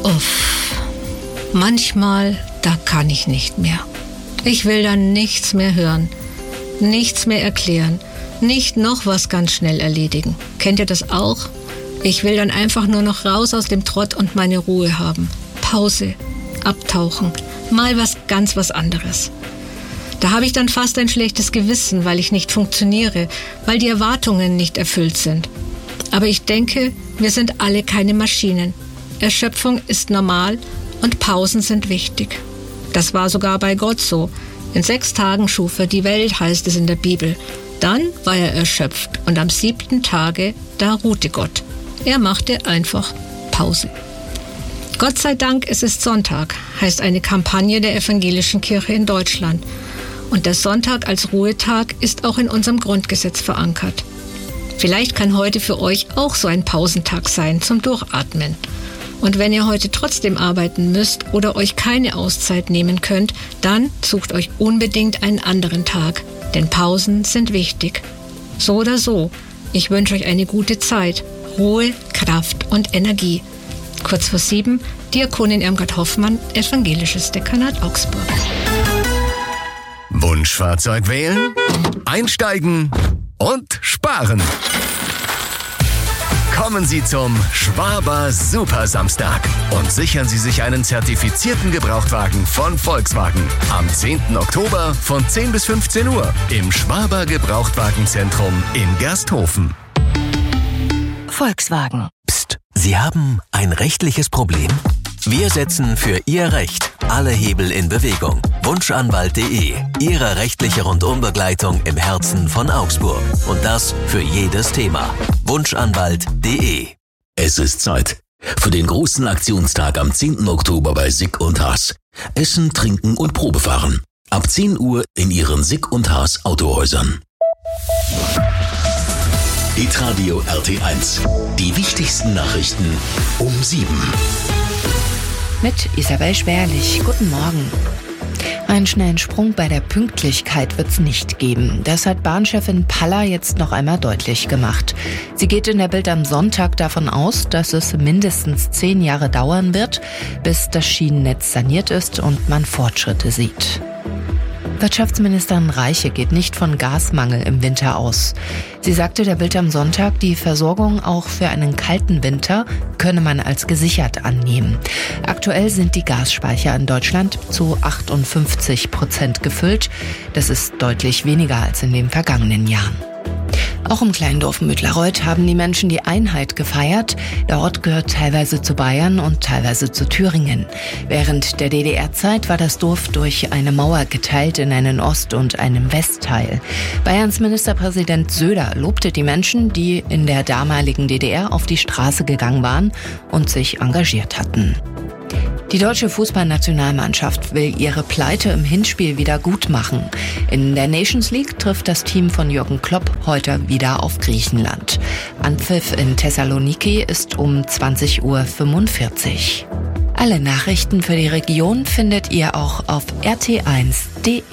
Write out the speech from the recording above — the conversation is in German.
Uff, manchmal, da kann ich nicht mehr. Ich will dann nichts mehr hören, nichts mehr erklären, nicht noch was ganz schnell erledigen. Kennt ihr das auch? Ich will dann einfach nur noch raus aus dem Trott und meine Ruhe haben. Pause, abtauchen, mal was anderes. Da habe ich dann fast ein schlechtes Gewissen, weil ich nicht funktioniere, weil die Erwartungen nicht erfüllt sind. Aber ich denke, wir sind alle keine Maschinen. Erschöpfung ist normal und Pausen sind wichtig. Das war sogar bei Gott so. In 6 Tagen schuf er die Welt, heißt es in der Bibel. Dann war er erschöpft und am 7. Tage, da ruhte Gott. Er machte einfach Pause. Gott sei Dank, es ist Sonntag, heißt eine Kampagne der Evangelischen Kirche in Deutschland. Und der Sonntag als Ruhetag ist auch in unserem Grundgesetz verankert. Vielleicht kann heute für euch auch so ein Pausentag sein zum Durchatmen. Und wenn ihr heute trotzdem arbeiten müsst oder euch keine Auszeit nehmen könnt, dann sucht euch unbedingt einen anderen Tag, denn Pausen sind wichtig. So oder so, ich wünsche euch eine gute Zeit, Ruhe, Kraft und Energie. Kurz vor 7, Diakonin Irmgard Hoffmann, Evangelisches Dekanat Augsburg. Wunschfahrzeug wählen, einsteigen und sparen. Kommen Sie zum Schwaber Super Samstag und sichern Sie sich einen zertifizierten Gebrauchtwagen von Volkswagen. Am 10. Oktober von 10 bis 15 Uhr im Schwaber Gebrauchtwagenzentrum in Gersthofen. Volkswagen. Psst, Sie haben ein rechtliches Problem? Wir setzen für Ihr Recht alle Hebel in Bewegung. Wunschanwalt.de, Ihre rechtliche Rundumbegleitung im Herzen von Augsburg. Und das für jedes Thema. Wunschanwalt.de. Es ist Zeit für den großen Aktionstag am 10. Oktober bei Sick und Haas. Essen, trinken und Probefahren. Ab 10 Uhr in Ihren Sick und Haas Autohäusern. Hitradio RT1. Die wichtigsten Nachrichten um 7. Mit Isabel Schwerlich. Guten Morgen. Einen schnellen Sprung bei der Pünktlichkeit wird's nicht geben. Das hat Bahnchefin Paller jetzt noch einmal deutlich gemacht. Sie geht in der Bild am Sonntag davon aus, dass es mindestens 10 Jahre dauern wird, bis das Schienennetz saniert ist und man Fortschritte sieht. Wirtschaftsministerin Reiche geht nicht von Gasmangel im Winter aus. Sie sagte der Bild am Sonntag, die Versorgung auch für einen kalten Winter könne man als gesichert annehmen. Aktuell sind die Gasspeicher in Deutschland zu 58% gefüllt. Das ist deutlich weniger als in den vergangenen Jahren. Auch im kleinen Dorf Müdlareuth haben die Menschen die Einheit gefeiert. Der Ort gehört teilweise zu Bayern und teilweise zu Thüringen. Während der DDR-Zeit war das Dorf durch eine Mauer geteilt in einen Ost- und einen Westteil. Bayerns Ministerpräsident Söder lobte die Menschen, die in der damaligen DDR auf die Straße gegangen waren und sich engagiert hatten. Die deutsche Fußballnationalmannschaft will ihre Pleite im Hinspiel wieder gut machen. In der Nations League trifft das Team von Jürgen Klopp heute wieder auf Griechenland. Anpfiff in Thessaloniki ist um 20:45 Uhr. Alle Nachrichten für die Region findet ihr auch auf rt1.de.